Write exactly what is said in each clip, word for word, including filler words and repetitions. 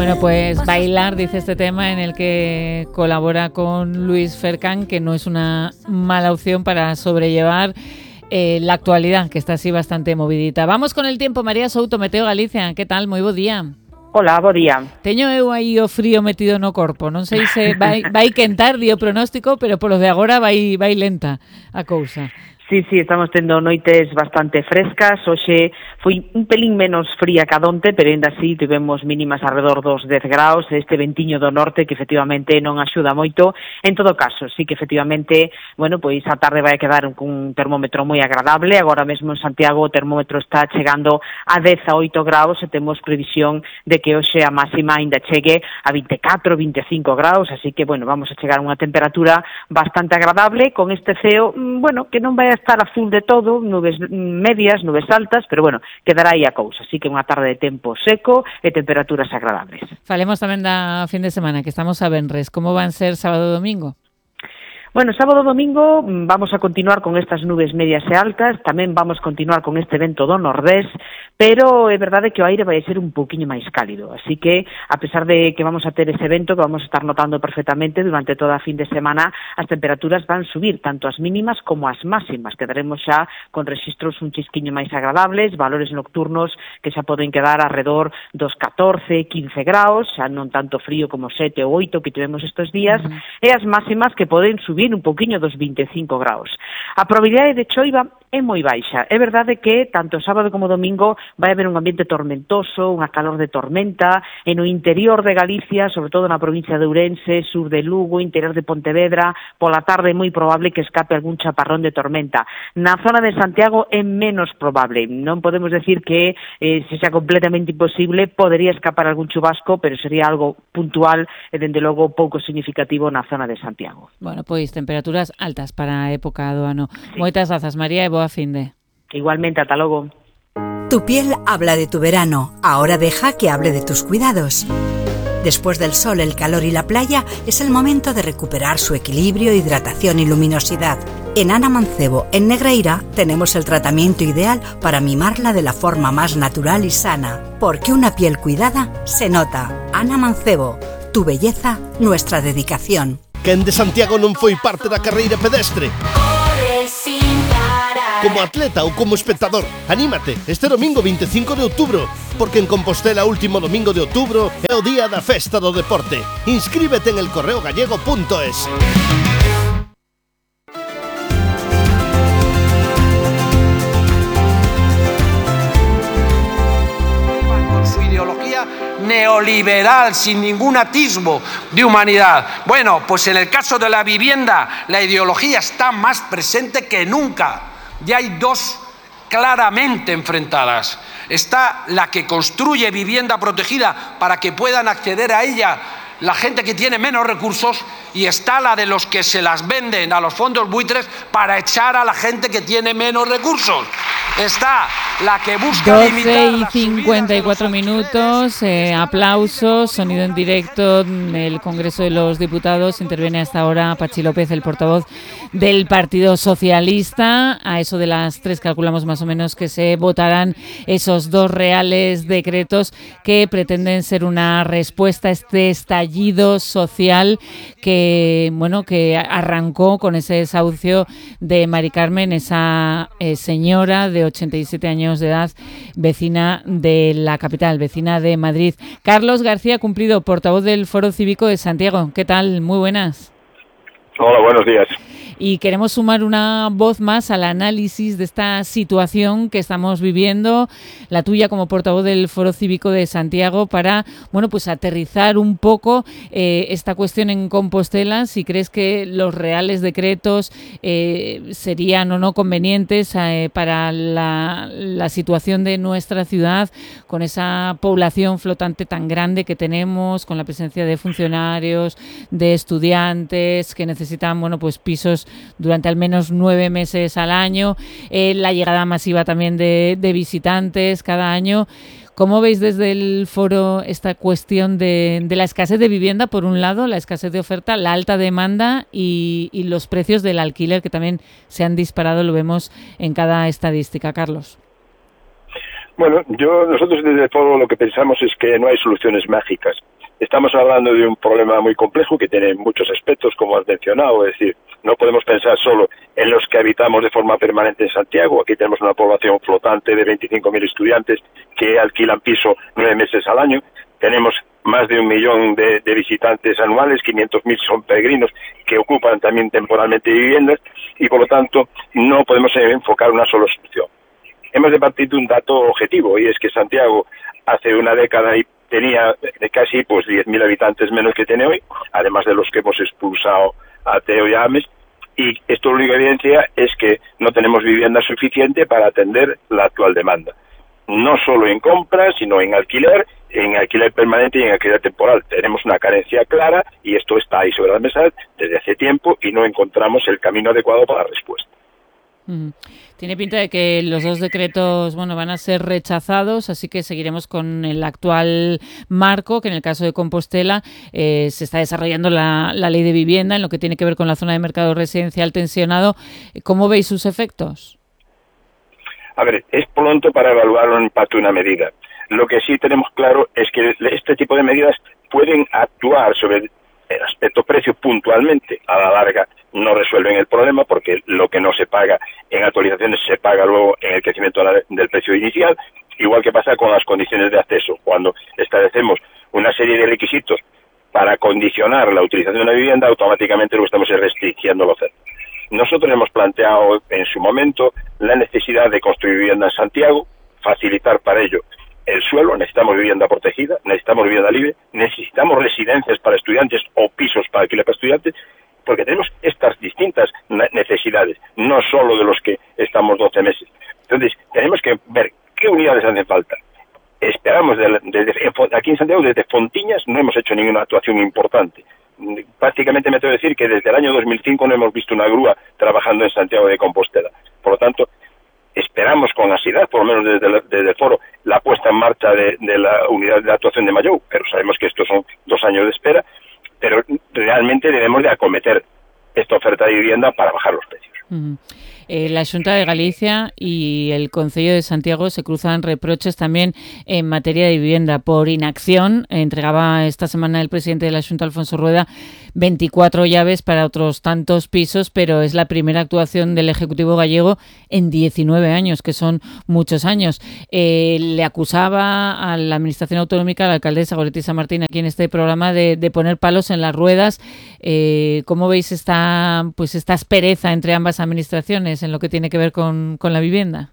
Bueno, pues Bailar, dice este tema en el que colabora con Luis Fercán, que no es una mala opción para sobrellevar eh, la actualidad, que está así bastante movidita. Vamos con el tiempo, María Souto, Meteo Galicia. Que tal? Moi bo día. Hola, bo día. Teño eu aí o frío metido no corpo. Non sei se vai, vai quentar, di o pronóstico, pero polo de agora vai, vai lenta a cousa. Sí, sí, estamos tendo noites bastante frescas. Hoxe foi un pelín menos fría que a onte, pero ainda así tivemos mínimas alrededor dos dez graus, este ventiño do norte que efectivamente non axuda moito. En todo caso, sí que efectivamente, bueno, pois a tarde vai a quedar cun termómetro moi agradable. Agora mesmo en Santiago o termómetro está chegando a dezaoito graus e temos previsión de que hoxe a máxima ainda chegue a vinte e catro, vinte e cinco graus, así que, bueno, vamos a chegar a unha temperatura bastante agradable con este ceo, bueno, que non vai a estar a full de todo, nubes medias, nubes altas, pero bueno, quedará aí a cousa, así que unha tarde de tempo seco e temperaturas agradables. Falemos tamén da fin de semana, que estamos a venres, como van ser sábado e domingo? Bueno, sábado e domingo vamos a continuar con estas nubes medias e altas, tamén vamos a continuar con este vento do nordés, pero é verdade que o aire vai ser un pouquiño máis cálido, así que, a pesar de que vamos a ter ese vento que vamos a estar notando perfectamente durante toda a fin de semana, as temperaturas van subir, tanto as mínimas como as máximas, quedaremos xa con registros un chisquiño máis agradables, valores nocturnos que xa poden quedar alrededor dos catorce, quince graus, xa non tanto frío como sete ou oito que tivemos estes días, uh-huh. e as máximas que poden subir un poquinho dos vinte e cinco graus. A probabilidade de choiva é moi baixa. É verdade que tanto sábado como domingo vai haber un ambiente tormentoso, unha calor de tormenta, e no interior de Galicia, sobre todo na provincia de Ourense, sur de Lugo, interior de Pontevedra, pola tarde é moi probable que escape algún chaparrón de tormenta. Na zona de Santiago é menos probable. Non podemos decir que eh, se xa completamente imposible, podería escapar algún chubasco, pero sería algo puntual e, dende logo, pouco significativo na zona de Santiago. Bueno, pois temperaturas altas para a época do ano. Sí. Moitas grazas, María, e boa finde. Igualmente, ata logo. Tu piel habla de tu verano, ahora deja que hable de tus cuidados. Después del sol, el calor y la playa, es el momento de recuperar su equilibrio, hidratación y luminosidad. En Ana Mancebo, en Negreira, tenemos el tratamiento ideal para mimarla de la forma más natural y sana. Porque una piel cuidada se nota. Ana Mancebo, tu belleza, nuestra dedicación. Quen de Santiago non foi parte da carreira pedestre? Como atleta ou como espectador, anímate este domingo vinte e cinco de outubro, porque en Compostela, último domingo de outubro, é o día da festa do deporte. Inscríbete en el correo gallego punto es. Neoliberal, sin ningún atisbo de humanidad. Bueno, pues en el caso de la vivienda, la ideología está más presente que nunca. Ya hay dos claramente enfrentadas. Está la que construye vivienda protegida para que puedan acceder a ella la gente que tiene menos recursos, y está la de los que se las venden a los fondos buitres para echar a la gente que tiene menos recursos. Está la que busca doce y cincuenta y cuatro minutos, eh, aplausos, sonido en directo en el Congreso de los Diputados. Interviene hasta ahora Pachi López, el portavoz del Partido Socialista. A eso de las tres calculamos más o menos que se votarán esos dos reales decretos que pretenden ser una respuesta a este estallido social que, bueno, que arrancó con ese desahucio de Mari Carmen, esa eh, señora de ochenta y siete años de edad, vecina de la capital, vecina de Madrid. Carlos García Cumplido, portavoz del Foro Cívico de Santiago. ¿Qué tal? Muy buenas. Hola, buenos días. Y queremos sumar una voz más al análisis de esta situación que estamos viviendo, la tuya como portavoz del Foro Cívico de Santiago, para, bueno, pues aterrizar un poco eh, esta cuestión en Compostela, si crees que los reales decretos eh, serían o no convenientes eh, para la, la situación de nuestra ciudad, con esa población flotante tan grande que tenemos, con la presencia de funcionarios, de estudiantes que necesitan, bueno, pues pisos durante al menos nueve meses al año, eh, la llegada masiva también de, de visitantes cada año. ¿Cómo veis desde el foro esta cuestión de, de la escasez de vivienda, por un lado, la escasez de oferta, la alta demanda y, y los precios del alquiler, que también se han disparado, lo vemos en cada estadística? Carlos. Bueno, yo nosotros desde el foro lo que pensamos es que no hay soluciones mágicas. estamos hablando de un problema muy complejo que tiene muchos aspectos, como has mencionado, es decir, no podemos pensar solo en los que habitamos de forma permanente en Santiago. Aquí tenemos una población flotante de veinticinco mil estudiantes que alquilan piso nueve meses al año. Tenemos más de un millón de, de visitantes anuales, quinientos mil son peregrinos que ocupan también temporalmente viviendas y, por lo tanto, no podemos enfocar una sola solución. Hemos de partir de un dato objetivo, y es que Santiago hace una década y tenía de casi pues diez mil habitantes menos que tiene hoy, además de los que hemos expulsado a Teo y a Ames, y esto lo única evidencia es que no tenemos vivienda suficiente para atender la actual demanda, no solo en compra, sino en alquiler, en alquiler permanente y en alquiler temporal. Tenemos una carencia clara y esto está ahí sobre la mesa desde hace tiempo y no encontramos el camino adecuado para la respuesta. Mm. Tiene pinta de que los dos decretos, bueno, van a ser rechazados, así que seguiremos con el actual marco, que en el caso de Compostela eh, se está desarrollando la, la ley de vivienda en lo que tiene que ver con la zona de mercado residencial tensionado. ¿Cómo veis sus efectos? A ver, es pronto para evaluar un impacto de una medida. Lo que sí tenemos claro es que este tipo de medidas pueden actuar sobre el aspecto precio puntualmente. A la larga no resuelven el problema porque lo que no se paga en actualizaciones se paga luego en el crecimiento del precio inicial, igual que pasa con las condiciones de acceso. Cuando establecemos una serie de requisitos para condicionar la utilización de una vivienda, automáticamente lo estamos restringiendo la oferta. Nosotros hemos planteado en su momento la necesidad de construir vivienda en Santiago, facilitar para ello el suelo, necesitamos vivienda protegida, necesitamos vivienda libre, necesitamos residencias para estudiantes o pisos para alquiler para estudiantes, porque tenemos estas distintas necesidades, no solo de los que estamos doce meses. Entonces, tenemos que ver qué unidades hacen falta. Esperamos, desde, aquí en Santiago, desde Fontiñas, no hemos hecho ninguna actuación importante. Prácticamente me tengo que decir que desde el año dos mil cinco no hemos visto una grúa trabajando en Santiago de Compostela. Por lo tanto, esperamos con ansiedad, por lo menos desde el, desde el foro, la puesta en marcha de, de la unidad de actuación de Mayou, pero sabemos que estos son dos años de espera, pero realmente debemos de acometer esta oferta de vivienda para bajar los precios. Uh-huh. Eh, la Xunta de Galicia y el Concello de Santiago se cruzan reproches también en materia de vivienda por inacción. Entregaba esta semana el presidente de la Xunta, Alfonso Rueda, veinticuatro llaves para otros tantos pisos, pero es la primera actuación del Ejecutivo gallego en diecinueve años, que son muchos años. Eh, le acusaba a la Administración Autonómica, a la alcaldesa Goretti San Martín, aquí en este programa, de, de poner palos en las ruedas. Eh, ¿Cómo veis esta, pues esta aspereza entre ambas administraciones en lo que tiene que ver con, con la vivienda?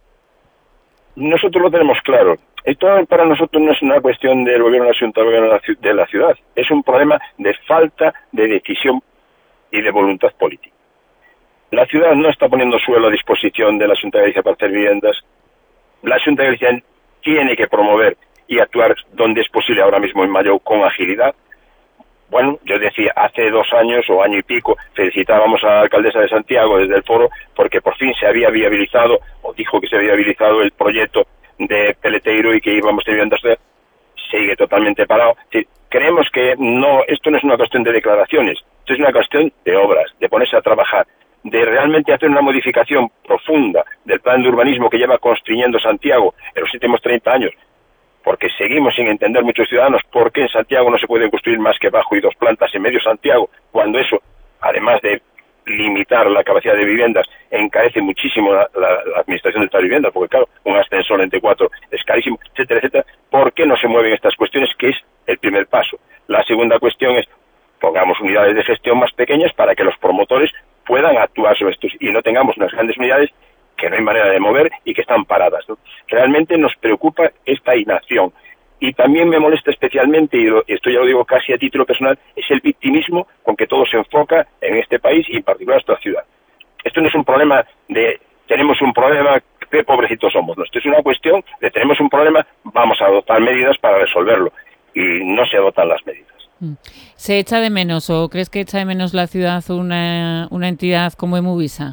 Nosotros lo tenemos claro. Esto para nosotros no es una cuestión del gobierno de la Xunta, del gobierno de la ciudad. Es un problema de falta de decisión y de voluntad política. La ciudad no está poniendo suelo a disposición de la Xunta de Galicia para hacer viviendas. La Xunta de Galicia tiene que promover y actuar donde es posible ahora mismo en Mayou con agilidad. Bueno, yo decía, hace dos años o año y pico felicitábamos a la alcaldesa de Santiago desde el foro porque por fin se había viabilizado, o dijo que se había viabilizado el proyecto de Peleteiro y que íbamos a viviendas. Sigue totalmente parado. Sí, creemos que no, esto no es una cuestión de declaraciones, esto es una cuestión de obras, de ponerse a trabajar, de realmente hacer una modificación profunda del plan de urbanismo que lleva construyendo Santiago en los últimos treinta años. Porque seguimos sin entender muchos ciudadanos por qué en Santiago no se puede construir más que bajo y dos plantas en medio Santiago, cuando eso, además de limitar la capacidad de viviendas, encarece muchísimo la, la, la administración de estas viviendas, porque claro, un ascensor entre cuatro es carísimo, etcétera, etcétera. ¿Por qué no se mueven estas cuestiones? Que es el primer paso. La segunda cuestión es, pongamos unidades de gestión más pequeñas para que los promotores puedan actuar sobre estos y no tengamos unas grandes unidades que no hay manera de mover y que están paradas, ¿no? Realmente nos preocupa esta inacción. Y también me molesta especialmente, y esto ya lo digo casi a título personal, es el victimismo con que todo se enfoca en este país y en particular en esta ciudad. Esto no es un problema de, tenemos un problema, qué pobrecitos somos, ¿no? Esto es una cuestión de, tenemos un problema, vamos a adoptar medidas para resolverlo. Y no se adoptan las medidas. ¿Se echa de menos o crees que echa de menos la ciudad una, una entidad como Emuvisa?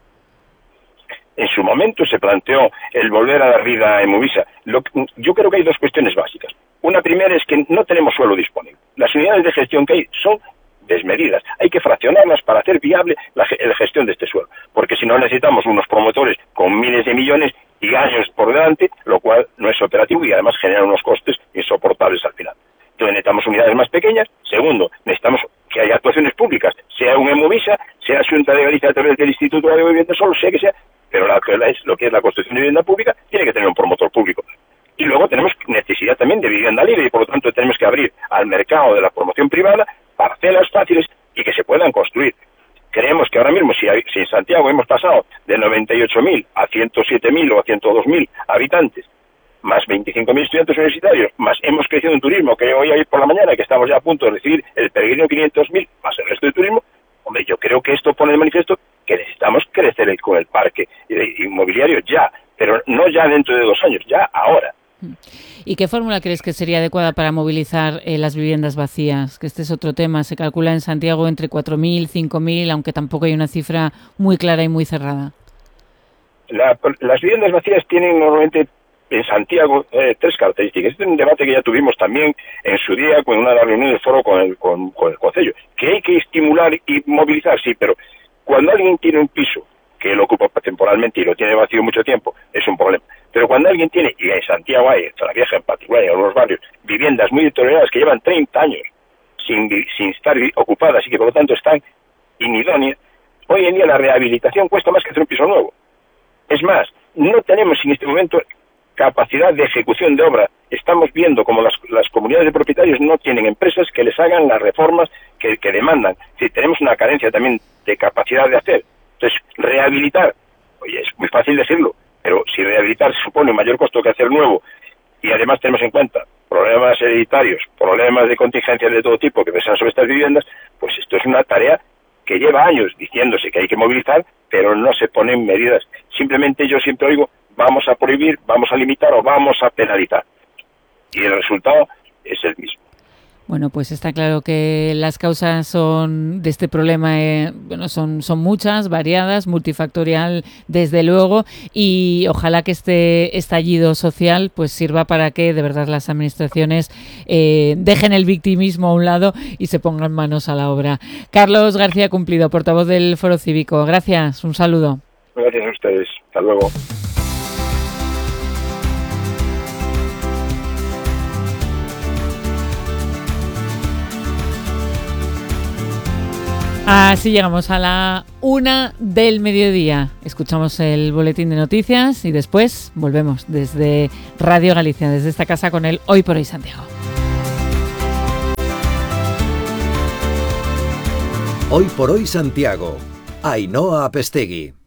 En su momento se planteó el volver a dar vida a Emuvisa. Lo, yo creo que hay dos cuestiones básicas. Una primera es que no tenemos suelo disponible. Las unidades de gestión que hay son desmedidas. Hay que fraccionarlas para hacer viable la, la gestión de este suelo. Porque si no necesitamos unos promotores con miles de millones y años por delante, lo cual no es operativo y además genera unos costes insoportables al final. Entonces necesitamos unidades más pequeñas. Segundo, necesitamos que haya actuaciones públicas, sea un Emovisa, sea Xunta de Galicia a través del Instituto de Vivienda Solo, sea que sea, pero la, lo que es la construcción de vivienda pública tiene que tener un promotor público. Y luego tenemos necesidad también de vivienda libre y por lo tanto tenemos que abrir al mercado de la promoción privada parcelas fáciles y que se puedan construir. Creemos que ahora mismo, si, hay, si en Santiago hemos pasado de noventa y ocho mil a ciento siete mil o a ciento dos mil habitantes, más veinticinco mil estudiantes universitarios, más hemos crecido en turismo, que hoy hoy por la mañana, que estamos ya a punto de recibir el peregrino quinientos mil, más el resto de turismo, hombre, yo creo que esto pone de manifiesto que necesitamos crecer el, con el parque inmobiliario ya, pero no ya dentro de dos años, ya ahora. ¿Y qué fórmula crees que sería adecuada para movilizar eh, las viviendas vacías? Que este es otro tema. Se calcula en Santiago entre cuatro mil, cinco mil, aunque tampoco hay una cifra muy clara y muy cerrada. La, las viviendas vacías tienen normalmente en Santiago eh, tres características. Este es un debate que ya tuvimos también en su día con una reunión del foro con el, con, con el Concello. Que hay que estimular y movilizar, sí, pero cuando alguien tiene un piso que lo ocupa temporalmente y lo tiene vacío mucho tiempo, es un problema. Pero cuando alguien tiene, y en Santiago hay, en la Vieja en particular, en algunos barrios, viviendas muy deterioradas que llevan treinta años sin, sin estar ocupadas y que por lo tanto están inidóneas, hoy en día la rehabilitación cuesta más que hacer un piso nuevo. Es más, no tenemos en este momento capacidad de ejecución de obra. Estamos viendo como las, las comunidades de propietarios no tienen empresas que les hagan las reformas que, que demandan. Es decir, tenemos una carencia también de capacidad de hacer. Entonces, rehabilitar, oye, es muy fácil decirlo, pero si rehabilitar supone un mayor costo que hacer nuevo, y además tenemos en cuenta problemas hereditarios, problemas de contingencias de todo tipo que pesan sobre estas viviendas, pues esto es una tarea que lleva años diciéndose que hay que movilizar, pero no se ponen medidas. Simplemente yo siempre oigo, vamos a prohibir, vamos a limitar o vamos a penalizar. Y el resultado es el mismo. Bueno, pues está claro que las causas son de este problema, eh, bueno, son, son muchas, variadas, multifactorial desde luego, y ojalá que este estallido social pues sirva para que de verdad las administraciones eh, dejen el victimismo a un lado y se pongan manos a la obra. Carlos García Cumplido, portavoz del Foro Cívico. Gracias, un saludo. Gracias a ustedes. Hasta luego. Así llegamos a la una del mediodía. Escuchamos el boletín de noticias y después volvemos desde Radio Galicia, desde esta casa con el Hoy por Hoy Santiago. Hoy por Hoy Santiago. Ainhoa Apestegui.